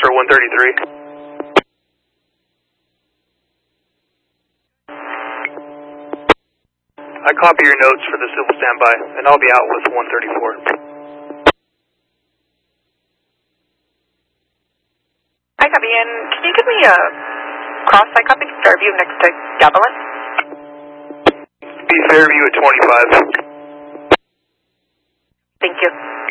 for 133. I copy your notes for the civil standby, and I'll be out with 134. Hi, copy. And can you give me a cross-site copy? Fairview next to Gavilan? Be Fairview at 25. Thank you.